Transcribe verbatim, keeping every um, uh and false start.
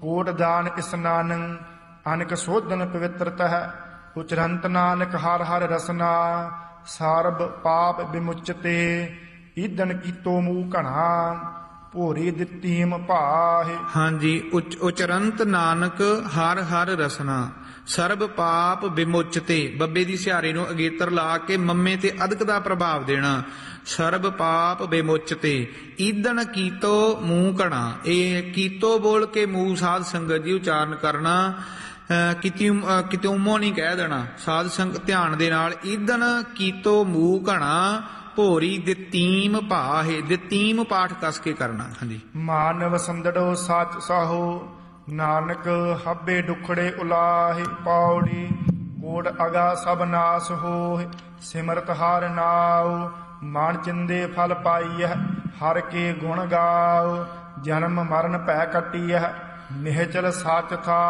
ਕੋਟ ਦਾਨ ਇਸਨਾਨ ਅਨਕ ਸੋਧਨ ਪਵਿੱਤਰਤ ਹੈ। ਉਚਰੰਤ ਨਾਨਕ ਹਰ ਹਰ ਰਸਨਾ ਸਰਬ ਪਾਪ ਵਿਮੁਚਤੇ ਈਦਨ ਕੀਤੋ ਮੂਹ ਘਣਾ ਭੋਰੀ ਦਿੱਤੀਮ ਭਾਹੇ। ਹਾਂਜੀ, ਉਚ ਉਚਰੰਤ ਨਾਨਕ ਹਰ ਹਰ ਰਸਨਾ ਸਰਬ ਪਾਪ ਵਿਮੁਚਤੇ, ਬੱਬੇ ਦੀ ਸਿਹਾਰੀ ਨੂੰ ਅਗੇਤਰ ਲਾ ਕੇ ਮੰਮੇ ਤੇ ਅਦਕ ਦਾ ਪ੍ਰਭਾਵ ਦੇਣਾ। ਸਰਬ ਪਾਪ ਵਿਮੁਚਤੇ ਈਦਨ ਕੀਤੋ ਮੂੰਹ ਘਣਾ, ਇਹ ਕੀਤੋ ਬੋਲ ਕੇ ਮੂੰਹ ਸਾਧ ਸੰਗਤ ਜੀ ਉਚਾਰਨ ਕਰਨਾ, ਕਿਤੋਮੋ ਨਹੀਂ ਕਹਿ ਦੇਣਾ। ਸਾਧ ਸੰਗਤ ਧਿਆਨ ਦੇ ਨਾਲ ਈਦਨ ਕੀਤੋ ਮੂੰਹ ਘਣਾ ਭੋਰੀ ਦਿੱਤੀਮ ਭਾਹੇ, ਦਿੱਤੀਮ ਪਾਠ ਕਸ ਕੇ ਕਰਨਾ। ਹਾਂਜੀ, ਮਾਨਵ ਸੰਦੜੋ ਸੱਚ ਸਾਹੋ ਨਾਨਕ ਹੱਬੇ ਡੁਖੜੇ ਉਲਾਹੇ ਪੌੜੀ ਕੋਟ ਅਗਾ ਸਭ ਨਾਸ ਹੋਏ ਸਿਮਰਤ ਹਰ ਨਾਉ ਮਨ ਚਿੰਦੇ ਫਲ ਪਾਈਐ ਹਰ ਕੇ ਗੁਣ ਗਾਓ ਜਨਮ ਮਰਨ ਭੈ ਕੱਟੀਐ ਨਿਹਚਲ ਸੱਚ ਥਾ